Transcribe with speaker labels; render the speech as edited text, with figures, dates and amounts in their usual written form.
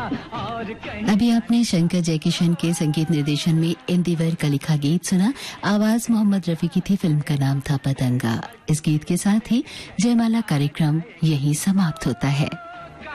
Speaker 1: अभी आपने शंकर जयकिशन के संगीत निर्देशन में इंदिवर का लिखा गीत सुना। आवाज मोहम्मद रफी की थी। फिल्म का नाम था पतंगा। इस गीत के साथ ही जयमाला कार्यक्रम यहीं समाप्त होता है।